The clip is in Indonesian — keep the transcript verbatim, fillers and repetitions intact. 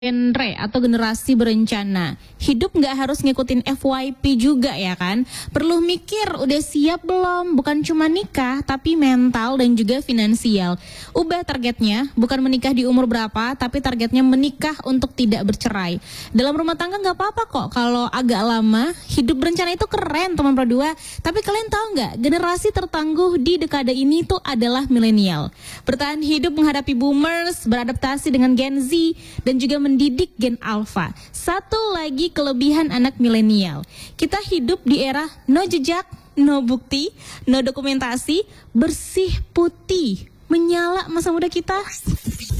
genre atau generasi berencana. Hidup nggak harus ngikutin F Y P juga ya kan. Perlu mikir udah siap belum, bukan cuma nikah tapi mental dan juga finansial. Ubah targetnya, bukan menikah di umur berapa, tapi targetnya menikah untuk tidak bercerai. Dalam rumah tangga nggak apa-apa kok kalau agak lama. Hidup berencana itu keren teman berdua. Tapi kalian tahu nggak, generasi tertangguh di dekade ini tuh adalah milenial. Bertahan hidup menghadapi boomers, beradaptasi dengan Gen Z, dan juga mendidik Gen Alpha. Satu lagi kelebihan anak milenial, kita hidup di era no jejak, no bukti, no dokumentasi, bersih putih, menyala masa muda kita.